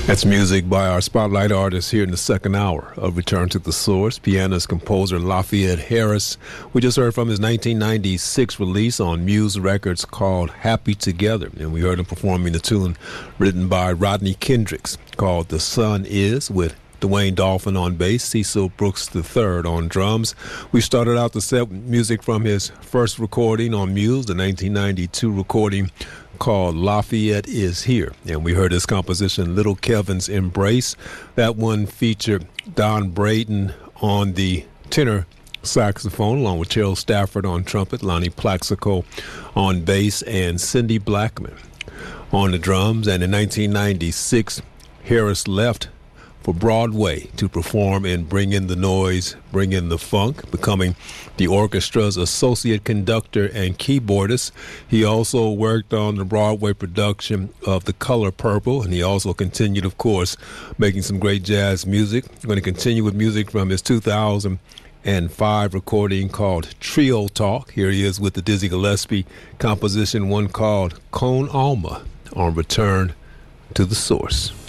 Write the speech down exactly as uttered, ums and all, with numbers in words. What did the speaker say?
That's music by our spotlight artist here in the second hour of Return to the Source, pianist composer Lafayette Harris. We just heard from his nineteen ninety-six release on Muse Records called Happy Together, and we heard him performing the tune written by Rodney Kendricks called The Sun Is, with Dwayne Dolphin on bass, Cecil Brooks the third on drums. We started out the set with music from his first recording on Muse, the nineteen ninety-two recording called Lafayette Is Here. And we heard his composition, Little Kevin's Embrace. That one featured Don Braden on the tenor saxophone, along with Cheryl Stafford on trumpet, Lonnie Plaxico on bass, and Cindy Blackman on the drums. And in nineteen ninety-six, Harris left for Broadway to perform in Bring in the Noise, Bring in the Funk, becoming the orchestra's associate conductor and keyboardist. He also worked on the Broadway production of The Color Purple, and he also continued, of course, making some great jazz music. I'm going to continue with music from his two thousand five recording called Trio Talk. Here he is with the Dizzy Gillespie composition, one called Con Alma, on Return to the Source.